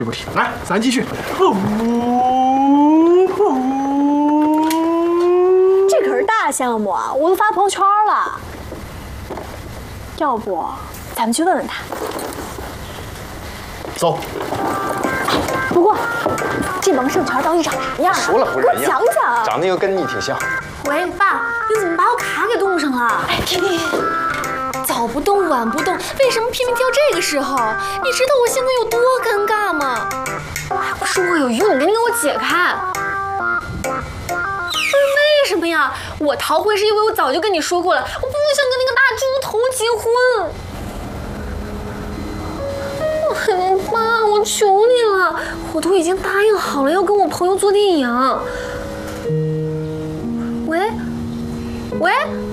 不提。来，咱继续。 这可是大项目啊，我都发朋友圈了。要不，咱们去问问他。 走。 不过，这王胜全到底长啥样啊？ 说了不认样， 给我讲讲。 长得又跟你挺像。 喂，爸，你怎么把我卡给冻上了？哎，停！早不动晚不动，为什么偏偏挑这个时候？你知道我现在有多尴尬吗？还不是我有用，赶紧给我解开！不是为什么呀？我逃回是因为我早就跟你说过了，我不想跟那个大猪头结婚。妈，我求你了，我都已经答应好了要跟我朋友做电影。喂，喂。